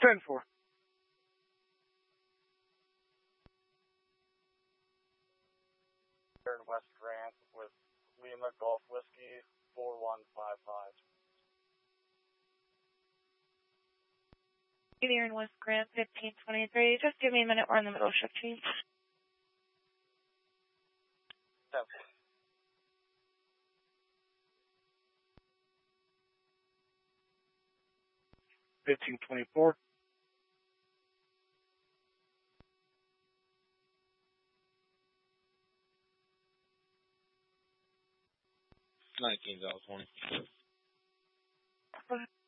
10-4. West Grant with Lima Golf Whiskey 4155. Here in West Grant 1523. Just give me a minute. We're in the middle of shift change. 1524. 19,020.